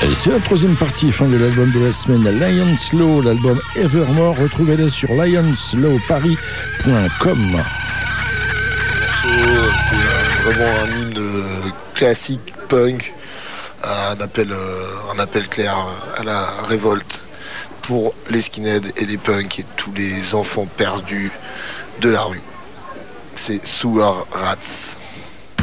C'est la troisième partie, fin de l'album de la semaine, Lionslow, l'album Evermore. Retrouvez-le sur lionslowparis.com. C'est vraiment un hymne classique punk, un appel clair à la révolte pour les skinheads et les punks et tous les enfants perdus de la rue. C'est Sewer Rats.